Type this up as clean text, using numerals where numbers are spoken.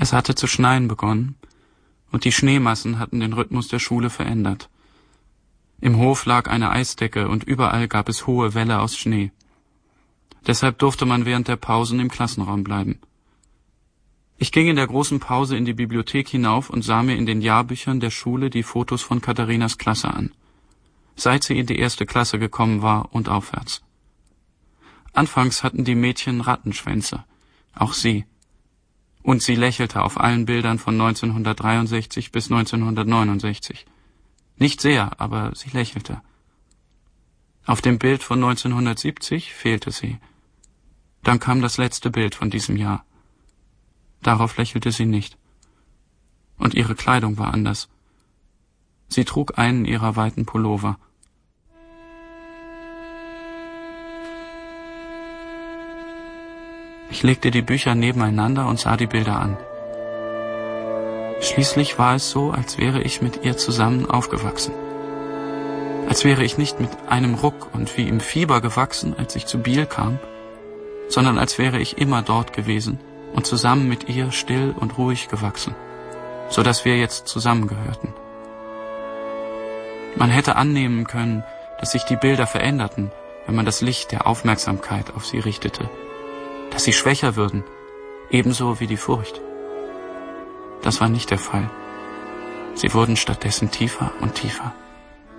Es hatte zu schneien begonnen, und die Schneemassen hatten den Rhythmus der Schule verändert. Im Hof lag eine Eisdecke und überall gab es hohe Wälle aus Schnee. Deshalb durfte man während der Pausen im Klassenraum bleiben. Ich ging in der großen Pause in die Bibliothek hinauf und sah mir in den Jahrbüchern der Schule die Fotos von Katharinas Klasse an, seit sie in die 1. Klasse gekommen war und aufwärts. Anfangs hatten die Mädchen Rattenschwänze, auch sie. Und sie lächelte auf allen Bildern von 1963 bis 1969. Nicht sehr, aber sie lächelte. Auf dem Bild von 1970 fehlte sie. Dann kam das letzte Bild von diesem Jahr. Darauf lächelte sie nicht. Und ihre Kleidung war anders. Sie trug einen ihrer weiten Pullover. Ich legte die Bücher nebeneinander und sah die Bilder an. Schließlich war es so, als wäre ich mit ihr zusammen aufgewachsen. Als wäre ich nicht mit einem Ruck und wie im Fieber gewachsen, als ich zu Biel kam, sondern als wäre ich immer dort gewesen und zusammen mit ihr still und ruhig gewachsen, so dass wir jetzt zusammengehörten. Man hätte annehmen können, dass sich die Bilder veränderten, wenn man das Licht der Aufmerksamkeit auf sie richtete, dass sie schwächer würden, ebenso wie die Furcht. Das war nicht der Fall. Sie wurden stattdessen tiefer und tiefer.